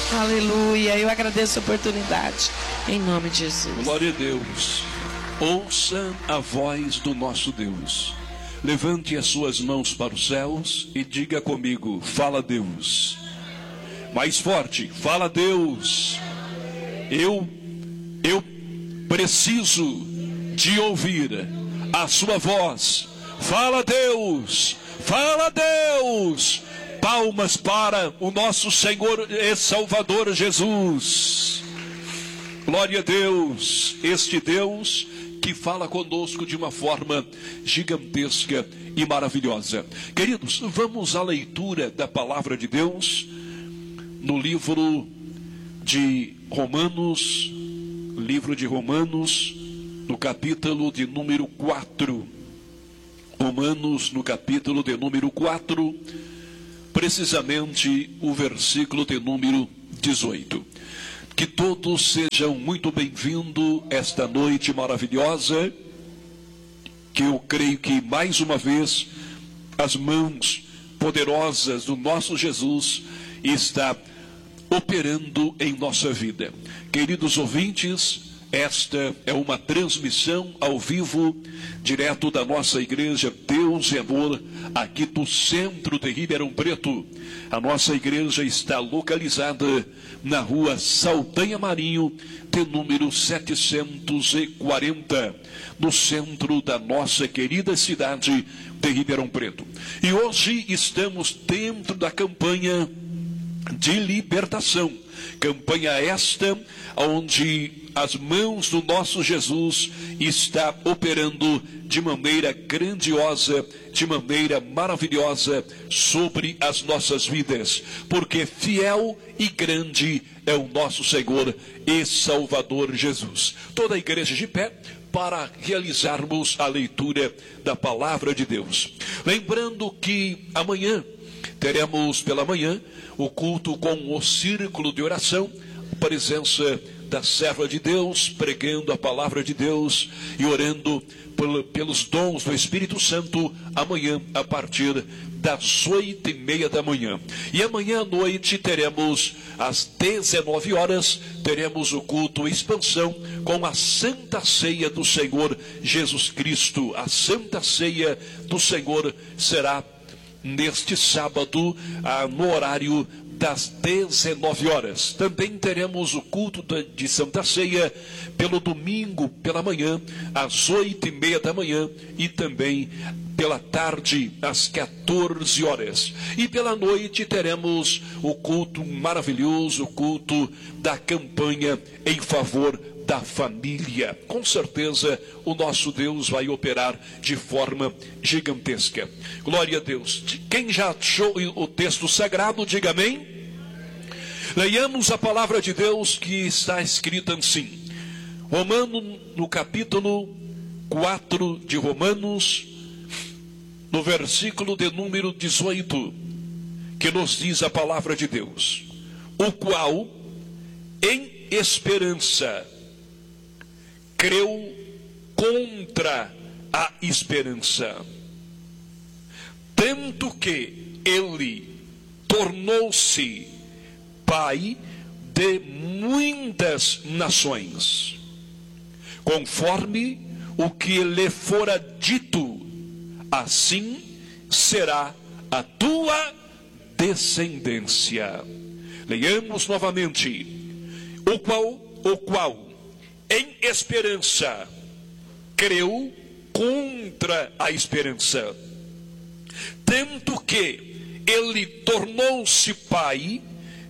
Aleluia, eu agradeço a oportunidade, em nome de Jesus. Glória a Deus. Ouça a voz do nosso Deus. Levante as suas mãos para os céus e diga comigo: fala Deus. Mais forte: fala Deus. Eu preciso de ouvir a sua voz. Fala Deus, fala Deus. Palmas para o nosso Senhor e Salvador Jesus. Glória a Deus, este Deus que fala conosco de uma forma gigantesca e maravilhosa. Queridos, vamos à leitura da palavra de Deus no livro de Romanos, no capítulo de número 4. Romanos, no capítulo de número 4, precisamente o versículo de número 18. Que todos sejam muito bem-vindos esta noite maravilhosa, que eu creio que mais uma vez as mãos poderosas do nosso Jesus está operando em nossa vida. Queridos ouvintes, esta é uma transmissão ao vivo, direto da nossa igreja Deus e Amor, aqui do centro de Ribeirão Preto. A nossa igreja está localizada na rua Saldanha Marinho, de número 740, no centro da nossa querida cidade de Ribeirão Preto. E hoje estamos dentro da campanha de libertação. Campanha esta onde as mãos do nosso Jesus está operando de maneira grandiosa, de maneira maravilhosa sobre as nossas vidas, porque fiel e grande é o nosso Senhor e Salvador Jesus. Toda a igreja de pé para realizarmos a leitura da palavra de Deus. Lembrando que amanhã teremos pela manhã o culto com o círculo de oração, presença da serva de Deus, pregando a palavra de Deus e orando pelos dons do Espírito Santo, amanhã a partir das 8:30 da manhã. E amanhã à noite teremos, às 19 horas, teremos o culto Expansão com a Santa Ceia do Senhor Jesus Cristo. A Santa Ceia do Senhor será neste sábado, no horário das 19 horas. Também teremos o culto de Santa Ceia pelo domingo, pela manhã, às 8:30 da manhã, e também pela tarde, às 14 horas. E pela noite teremos o culto maravilhoso, o culto da campanha em favor da família. Com certeza o nosso Deus vai operar de forma gigantesca. Glória a Deus. Quem já achou o texto sagrado, diga amém. Leiamos a palavra de Deus que está escrita assim. Romanos, no capítulo 4 de Romanos, no versículo de número 18, que nos diz a palavra de Deus: o qual em esperança creu contra a esperança, tanto que ele tornou-se pai de muitas nações, conforme o que lhe fora dito, assim será a tua descendência. Leiamos novamente. O qual em esperança creu contra a esperança, tanto que ele tornou-se pai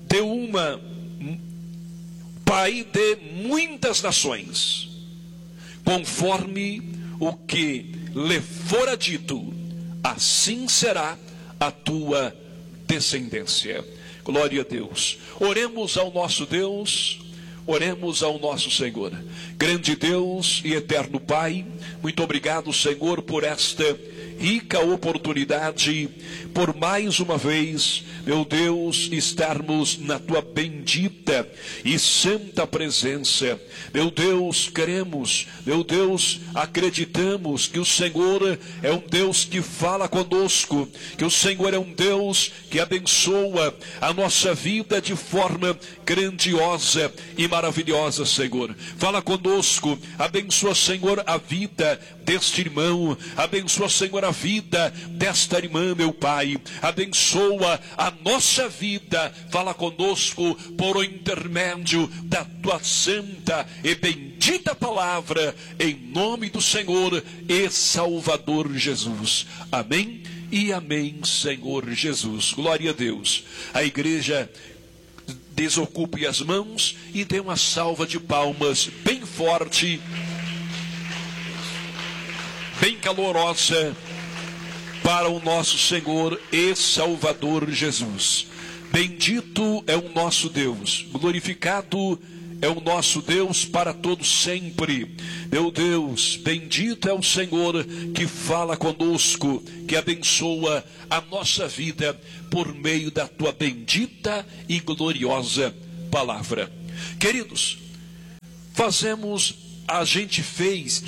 de muitas nações, conforme o que lhe fora dito, assim será a tua descendência. Glória a Deus. Oremos ao nosso Deus, oremos ao nosso Senhor. Grande Deus e eterno Pai, muito obrigado, Senhor, por esta rica oportunidade, por mais uma vez, meu Deus, estarmos na tua bendita e santa presença. Meu Deus, cremos, meu Deus, acreditamos que o Senhor é um Deus que fala conosco, que o Senhor é um Deus que abençoa a nossa vida de forma grandiosa e maravilhosa, Senhor. Fala conosco, abençoa, Senhor, a vida deste irmão, abençoa, Senhor, a vida desta irmã, meu Pai, abençoa a nossa vida, fala conosco por o intermédio da tua santa e bendita palavra, em nome do Senhor e Salvador Jesus. Amém e amém, Senhor Jesus. Glória a Deus. A igreja desocupe as mãos e dê uma salva de palmas bem forte, bem calorosa, para o nosso Senhor e Salvador Jesus. Bendito é o nosso Deus, glorificado é o nosso Deus para todo sempre. Meu Deus, bendito é o Senhor que fala conosco, que abençoa a nossa vida por meio da tua bendita e gloriosa palavra. Queridos, a gente fez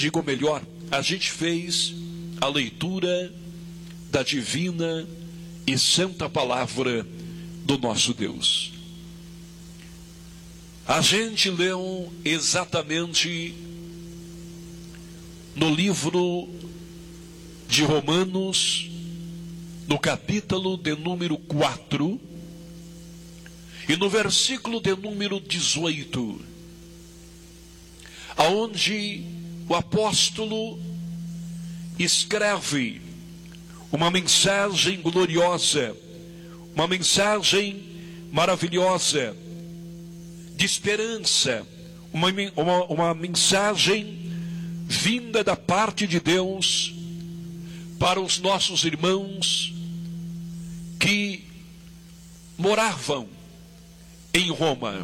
a leitura da divina e santa palavra do nosso Deus. A gente leu exatamente no livro de Romanos, no capítulo de número 4, e no versículo de número 18, aonde o apóstolo escreve uma mensagem gloriosa, uma mensagem maravilhosa, de esperança, uma mensagem vinda da parte de Deus para os nossos irmãos que moravam em Roma.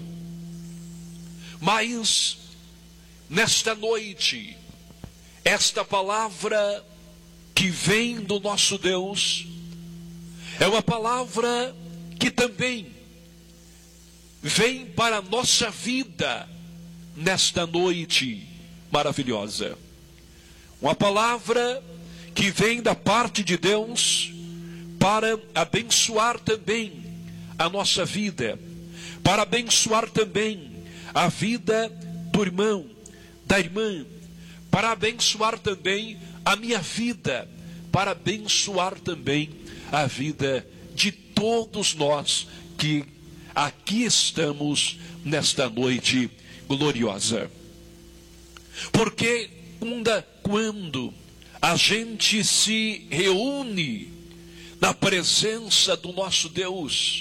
Mas, nesta noite, esta palavra que vem do nosso Deus é uma palavra que também vem para a nossa vida nesta noite maravilhosa. Uma palavra que vem da parte de Deus para abençoar também a nossa vida, para abençoar também a vida do irmão, da irmã, para abençoar também a minha vida, para abençoar também a vida de todos nós que aqui estamos nesta noite gloriosa. Porque quando a gente se reúne na presença do nosso Deus,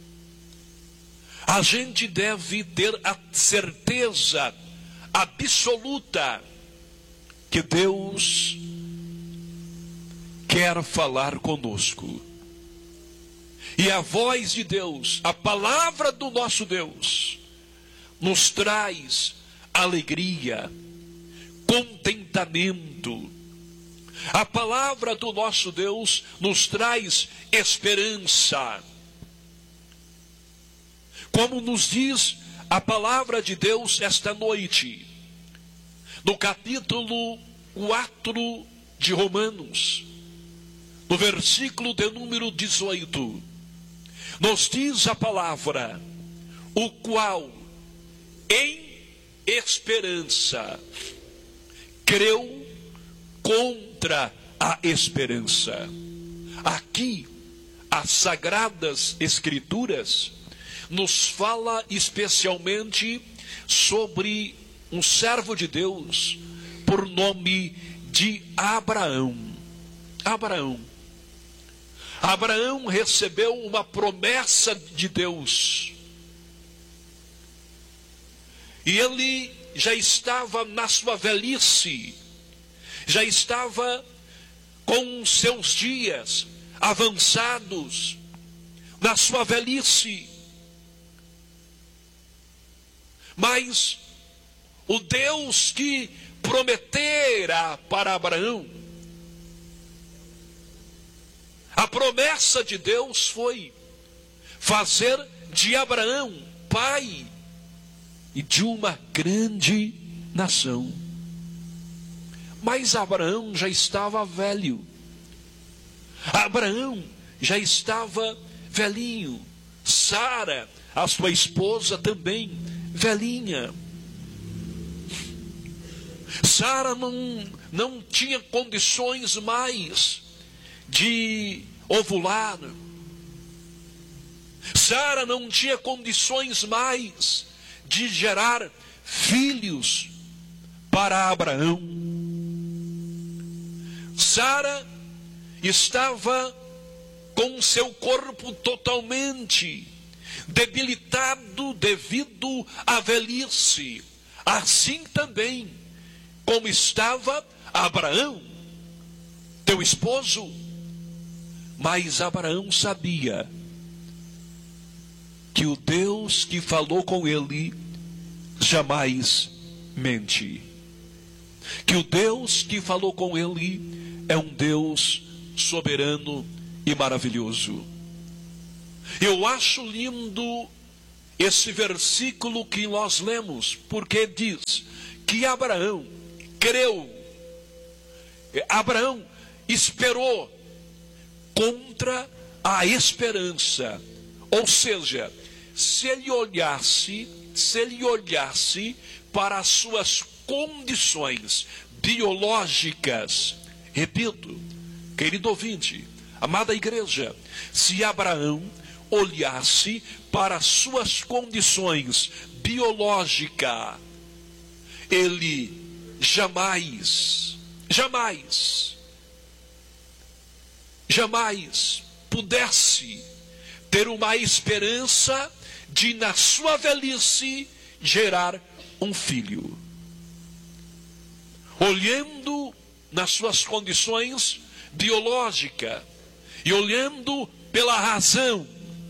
a gente deve ter a certeza absoluta que Deus quer falar conosco. E a voz de Deus, a palavra do nosso Deus, nos traz alegria, contentamento. A palavra do nosso Deus nos traz esperança. Como nos diz a palavra de Deus esta noite, no capítulo 4 de Romanos, no versículo de número 18, nos diz a palavra, o qual em esperança creu contra a esperança. Aqui, as Sagradas Escrituras nos fala especialmente sobre um servo de Deus por nome de Abraão. Abraão recebeu uma promessa de Deus. E ele já estava na sua velhice, já estava com seus dias avançados, na sua velhice. Mas o Deus que prometera para Abraão A promessa de Deus foi fazer de Abraão pai e de uma grande nação. Mas Abraão já estava velho. Abraão já estava velhinho. Sara, a sua esposa, também velhinha. Sara não tinha condições mais de ovular. Sara não tinha condições mais de gerar filhos para Abraão. Sara estava com seu corpo totalmente debilitado devido à velhice. Assim também como estava Abraão, teu esposo. Mas Abraão sabia que o Deus que falou com ele jamais mente. Que o Deus que falou com ele é um Deus soberano e maravilhoso. Eu acho lindo esse versículo que nós lemos, porque diz que Abraão creu. Abraão esperou contra a esperança. Ou seja, se ele olhasse para as suas condições biológicas, repito, querido ouvinte, amada igreja, se Abraão olhasse para as suas condições biológicas, ele jamais pudesse ter uma esperança de, na sua velhice, gerar um filho. Olhando nas suas condições biológicas e olhando pela razão,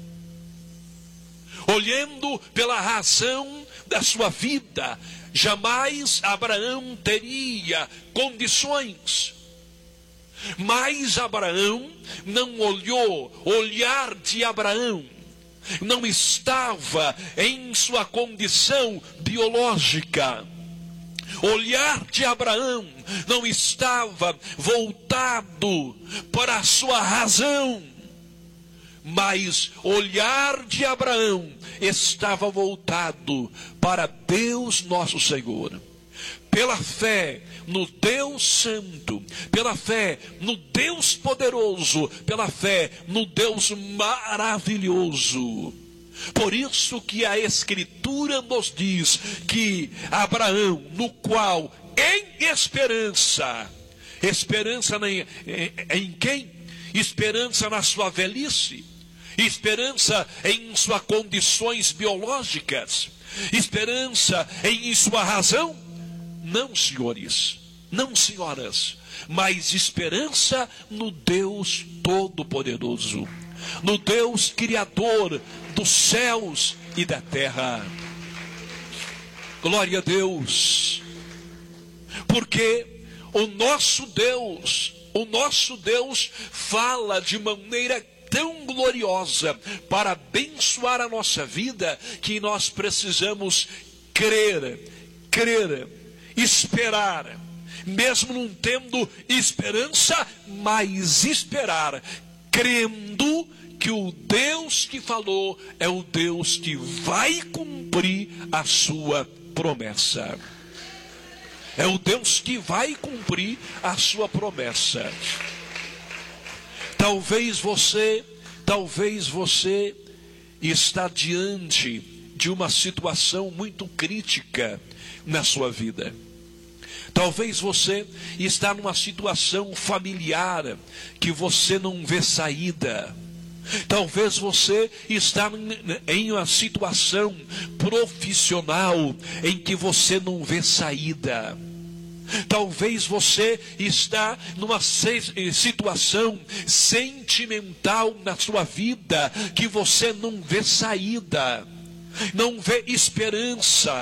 da sua vida, jamais Abraão teria condições. Mas Abraão não olhou, o olhar de Abraão não estava em sua condição biológica. O olhar de Abraão não estava voltado para a sua razão, mas o olhar de Abraão estava voltado para Deus nosso Senhor. Pela fé no Deus Santo, pela fé no Deus poderoso, pela fé no Deus maravilhoso. Por isso que a Escritura nos diz que Abraão, no qual em esperança em quem? Esperança na sua velhice, esperança em suas condições biológicas, esperança em sua razão. Não, senhores, não, senhoras, mas esperança no Deus Todo-Poderoso, no Deus Criador dos céus e da terra. Glória a Deus, porque o nosso Deus fala de maneira tão gloriosa para abençoar a nossa vida, que nós precisamos crer, esperar, mesmo não tendo esperança, mas esperar, crendo que o Deus que falou é o Deus que vai cumprir a sua promessa. É o Deus que vai cumprir a sua promessa. Talvez você está diante de uma situação muito crítica na sua vida. Talvez você está numa situação familiar que você não vê saída. Talvez você está em uma situação profissional em que você não vê saída. Talvez você está numa situação sentimental na sua vida que você não vê saída, não vê esperança.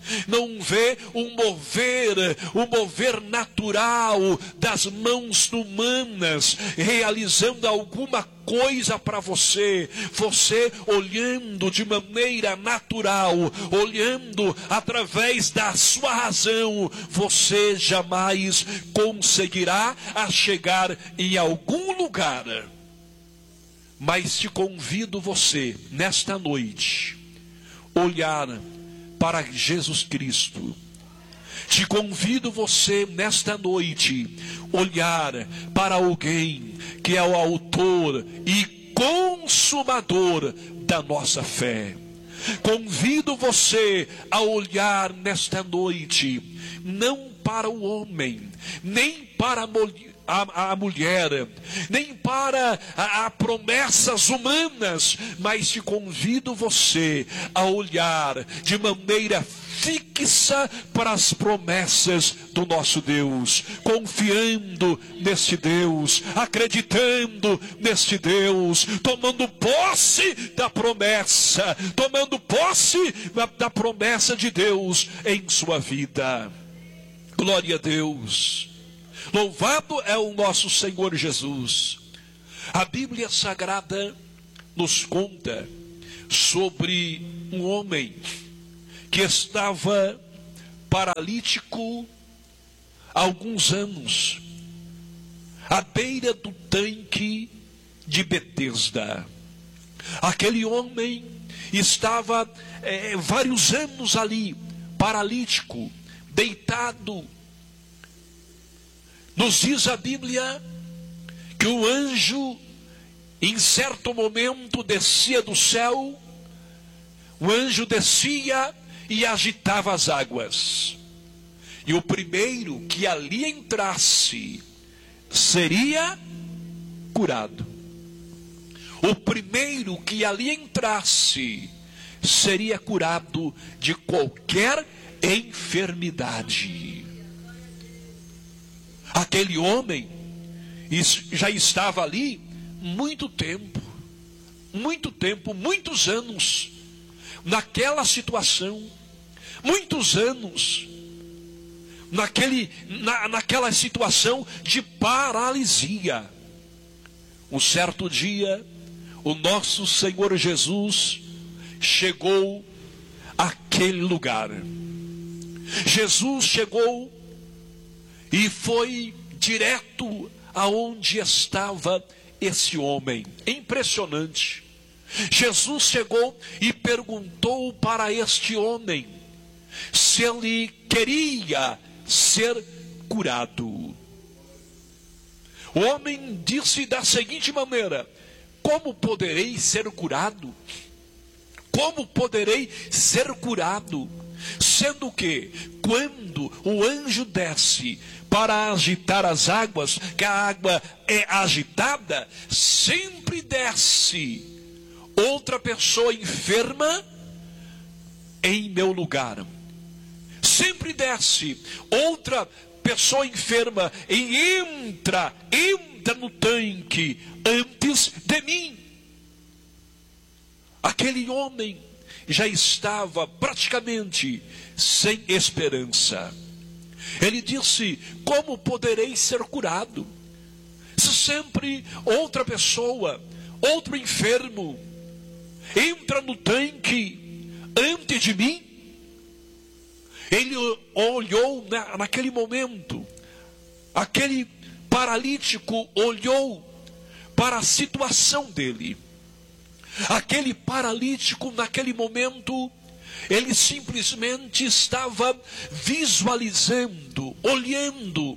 não vê um mover natural das mãos humanas, realizando alguma coisa para você. Você olhando de maneira natural, olhando através da sua razão, você jamais conseguirá chegar em algum lugar. Mas te convido você, nesta noite, olhar para Jesus Cristo. Te convido você, nesta noite, olhar para alguém que é o autor e consumador da nossa fé. Convido você a olhar nesta noite, não para o homem, nem para a mulher, nem para promessas humanas, mas te convido você a olhar de maneira fixa para as promessas do nosso Deus, confiando neste Deus, acreditando neste Deus, tomando posse da promessa, da promessa de Deus em sua vida. Glória a Deus. Louvado é o nosso Senhor Jesus. A Bíblia Sagrada nos conta sobre um homem que estava paralítico há alguns anos, à beira do tanque de Betesda. Aquele homem estava vários anos ali, paralítico, deitado. Nos diz a Bíblia que o anjo, em certo momento, descia do céu. O anjo descia e agitava as águas. E o primeiro que ali entrasse seria curado. O primeiro que ali entrasse seria curado de qualquer enfermidade. Aquele homem já estava ali muitos anos, naquela situação, muitos anos, naquela situação de paralisia. Um certo dia, o nosso Senhor Jesus chegou àquele lugar. Jesus chegou e foi direto aonde estava esse homem. Impressionante. Jesus chegou e perguntou para este homem se ele queria ser curado. O homem disse da seguinte maneira: como poderei ser curado? Como poderei ser curado? Sendo que, quando o anjo desce para agitar as águas, que a água é agitada, sempre desce outra pessoa enferma em meu lugar. Sempre desce outra pessoa enferma e entra no tanque antes de mim. Aquele homem já estava praticamente sem esperança. Ele disse: como poderei ser curado? Se sempre outra pessoa, outro enfermo, entra no tanque antes de mim. Ele olhou naquele momento, aquele paralítico olhou para a situação dele. Aquele paralítico, naquele momento, ele simplesmente estava visualizando, olhando,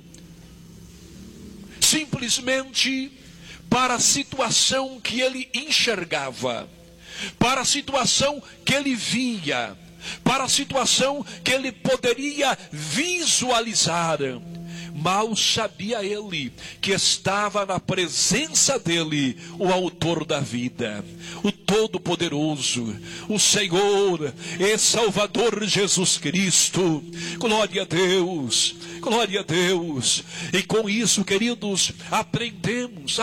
simplesmente para a situação que ele enxergava, para a situação que ele via, para a situação que ele poderia visualizar. Mal sabia ele que estava na presença dele o autor da vida, o Todo-Poderoso, o Senhor e Salvador Jesus Cristo. Glória a Deus, glória a Deus. E com isso, queridos, aprendemos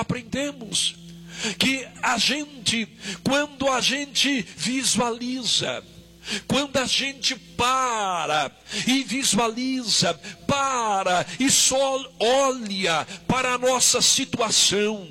que a gente, quando a gente visualiza Quando a gente para e visualiza, para e só olha para a nossa situação,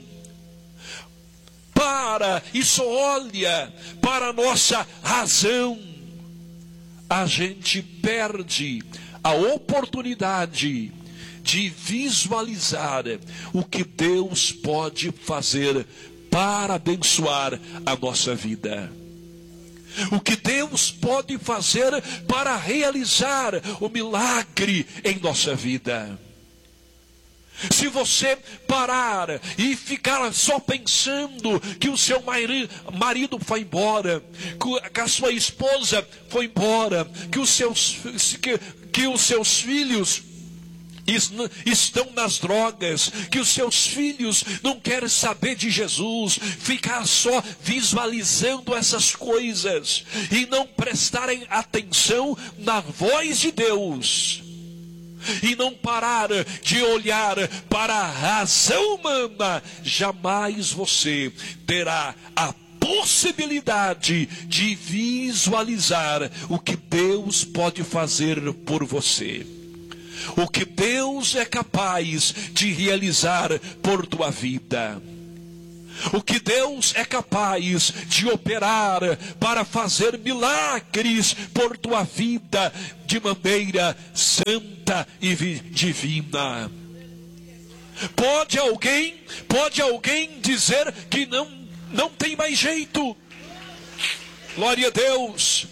para e só olha para a nossa razão, a gente perde a oportunidade de visualizar o que Deus pode fazer para abençoar a nossa vida. O que Deus pode fazer para realizar o milagre em nossa vida. Se você parar e ficar só pensando que o seu marido foi embora, que a sua esposa foi embora, que os seus filhos estão nas drogas, que os seus filhos não querem saber de Jesus, ficar só visualizando essas coisas e não prestarem atenção na voz de Deus, e não parar de olhar para a razão humana, jamais você terá a possibilidade de visualizar o que Deus pode fazer por você. O que Deus é capaz de realizar por tua vida. O que Deus é capaz de operar para fazer milagres por tua vida de maneira santa e divina. Pode alguém dizer que não tem mais jeito? Glória a Deus.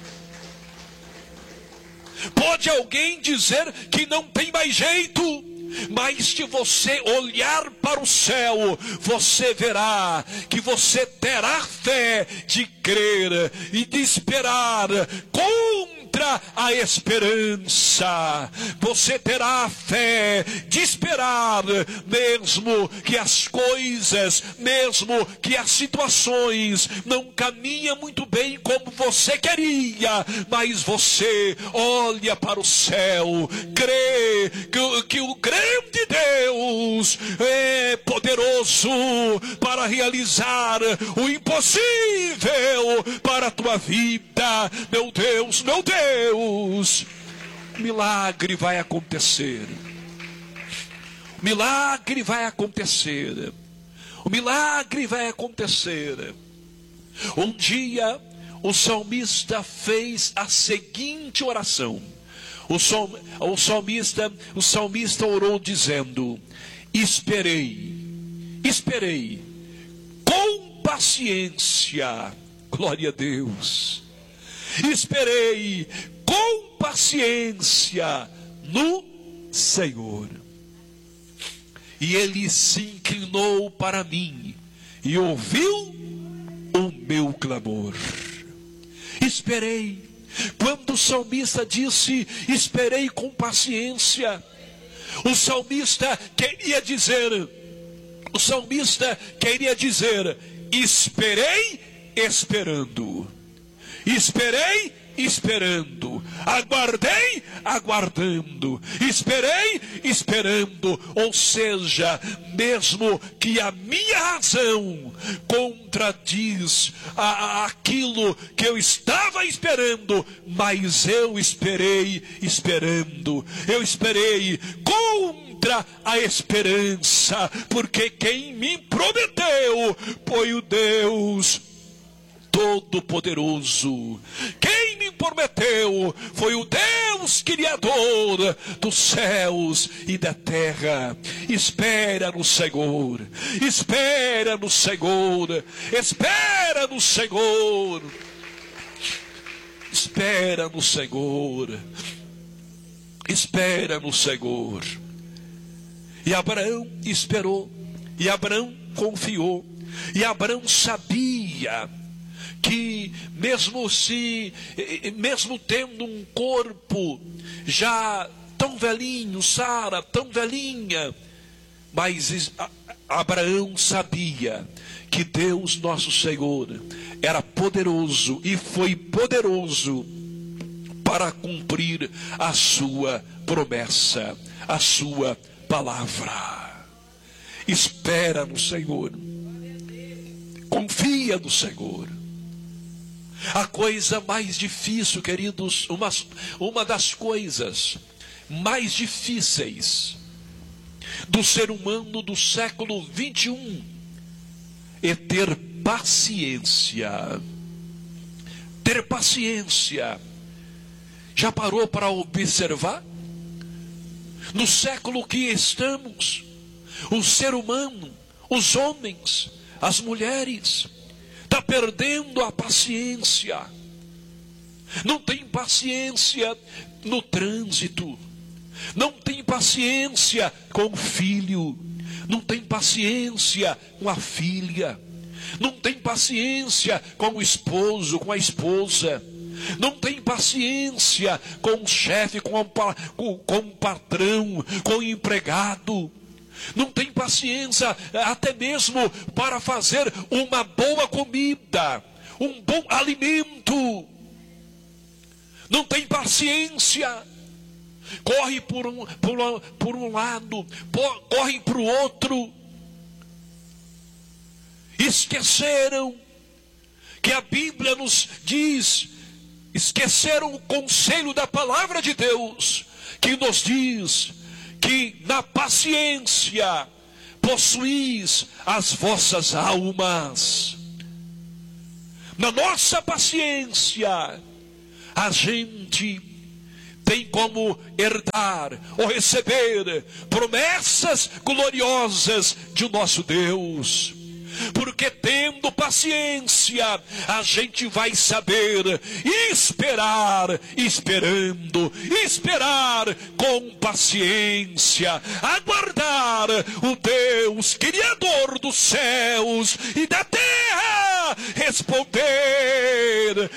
Pode alguém dizer que não tem mais jeito? Mas se você olhar para o céu, você verá que você terá fé de crer e de esperar contra a esperança. Você terá fé de esperar, mesmo que as coisas, mesmo que as situações não caminham muito bem como você queria, mas você olha para o céu, crê que o grande Deus é poderoso para realizar o impossível para a tua vida. Meu Deus, milagre vai acontecer. Milagre vai acontecer. O milagre vai acontecer. Um dia o salmista fez a seguinte oração. O salmista orou dizendo: esperei com paciência, glória a Deus, esperei com paciência no Senhor, e Ele se inclinou para mim e ouviu o meu clamor. Esperei. Quando o salmista disse esperei com paciência, o salmista queria dizer esperei esperando, esperei esperando, aguardei aguardando, esperei esperando. Ou seja, mesmo que a minha razão contradiz aquilo que eu estava esperando, mas eu esperei esperando, eu esperei contra a esperança, porque quem me prometeu foi o Deus Todo-Poderoso. Quem me prometeu foi o Deus Criador dos céus e da terra. Espera no Senhor, espera no Senhor, espera no Senhor, espera no Senhor, espera no Senhor. E Abraão esperou, e Abraão confiou, e Abraão sabia que mesmo tendo um corpo já tão velhinho, Sara tão velhinha, mas Abraão sabia que Deus nosso Senhor era poderoso e foi poderoso para cumprir a sua promessa, a sua palavra. Espera no Senhor, confia no Senhor. A coisa mais difícil, queridos, uma das coisas mais difíceis do ser humano do século 21 é ter paciência. Ter paciência. Já parou para observar? No século que estamos, o ser humano, os homens, as mulheres, está perdendo a paciência. Não tem paciência no trânsito. Não tem paciência com o filho. Não tem paciência com a filha. Não tem paciência com o esposo, com a esposa. Não tem paciência com o chefe, com o patrão, com o empregado. Não tem paciência até mesmo para fazer uma boa comida, um bom alimento. Não tem paciência. Corre por um lado, corre para o outro. Esqueceram que a Bíblia nos diz, esqueceram o conselho da palavra de Deus, que nos diz que na paciência possuís as vossas almas. Na nossa paciência, a gente tem como herdar ou receber promessas gloriosas de nosso Deus. Porque tendo paciência, a gente vai saber esperar, esperar com paciência, aguardar o Deus Criador dos céus e da terra, responder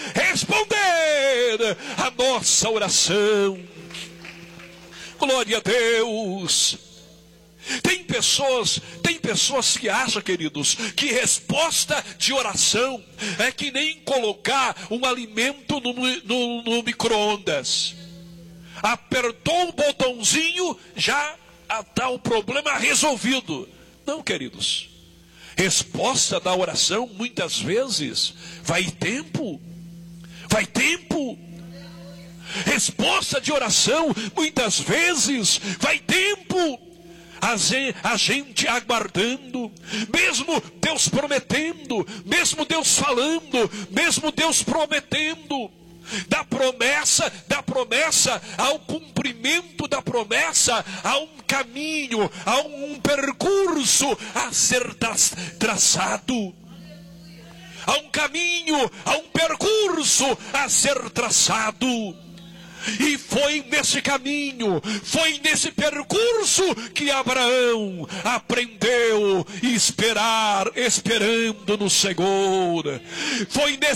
a nossa oração. Glória a Deus. Tem pessoas que acham, queridos, que resposta de oração é que nem colocar um alimento no micro-ondas. Apertou o botãozinho, já está o problema resolvido. Não, queridos. Resposta da oração, muitas vezes, vai tempo. Resposta de oração, muitas vezes, vai tempo. A gente aguardando, mesmo Deus prometendo, mesmo Deus falando, mesmo Deus prometendo, da promessa ao cumprimento da promessa, há um caminho, há um percurso a ser traçado. Há um caminho, há um percurso a ser traçado. E foi nesse caminho, foi nesse percurso que Abraão aprendeu a esperar, esperando no Senhor. Foi nesse